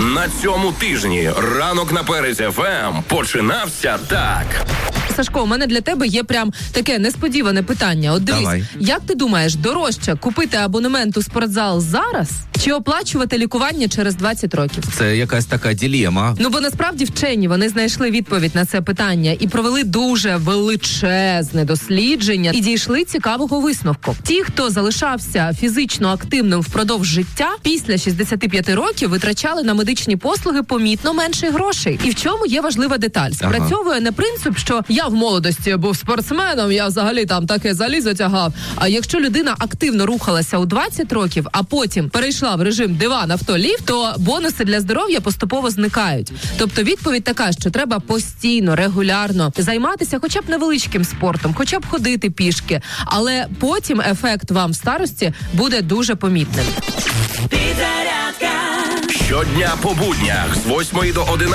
На цьому тижні ранок на Перезі ФМ починався так. Сашко, у мене для тебе є прям таке несподіване питання. От дивись, Давай. як ти думаєш, дорожче купити абонемент у спортзал зараз чи оплачувати лікування через 20 років? Це якась така дилема. Ну, бо насправді вчені, вони знайшли відповідь на це питання і провели дуже величезне дослідження і дійшли цікавого висновку. Ті, хто залишався фізично активним впродовж життя, після 65 років витрачали на медичні послуги помітно менше грошей. І в чому є важлива деталь? Спрацьовує не принцип, що я в молодості був спортсменом, я взагалі там таке залізо тягав. А якщо людина активно рухалася у 20 років, а потім перейшла в режим диван, авто, ліфт, то бонуси для здоров'я поступово зникають. Тобто відповідь така, що треба постійно, регулярно займатися хоча б невеличким спортом, хоча б ходити пішки, але потім ефект вам в старості буде дуже помітним. Щодня по буднях з 8 до 11.